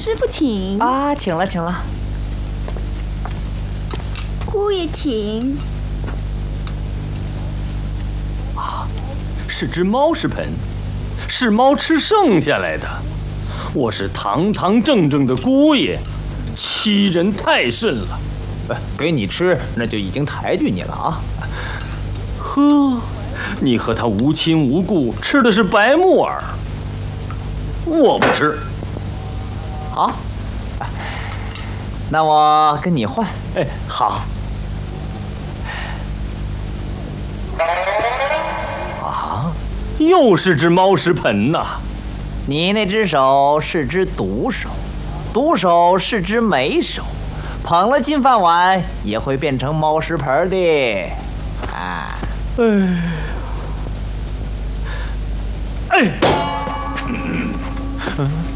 师傅请啊，请了，请了。 姑爷请。 啊，是只猫食盆，是猫吃剩下来的。我是堂堂正正的姑爷，欺人太甚了。 给你吃，那就已经抬举你了啊。 呵，你和他无亲无故，吃的是白木耳。我不吃。 好，那我跟你换。 哎，好。啊，又是只猫食盆呐！ 你那只手是只毒手，毒手是只美手，捧了金饭碗也会变成猫食盆的。啊， 哎。